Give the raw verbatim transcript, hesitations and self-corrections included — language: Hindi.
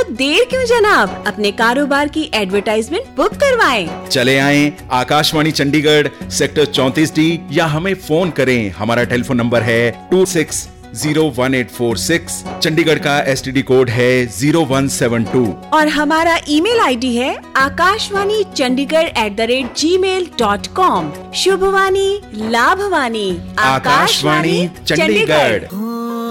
देर क्यों जनाब, अपने कारोबार की एडवर्टाइजमेंट बुक करवाएं। चले आएं आकाशवाणी चंडीगढ़ सेक्टर चौंतीस डी या हमें फोन करें। हमारा टेलीफोन नंबर है to six zero one eight four six. Chandigarh का एसटीडी कोड है जीरो वन सेवन टू और हमारा ईमेल आईडी है Akashvani Chandigarh at the rate ji mail dot com. शुभवाणी लाभवानी, Akashvani Chandigarh.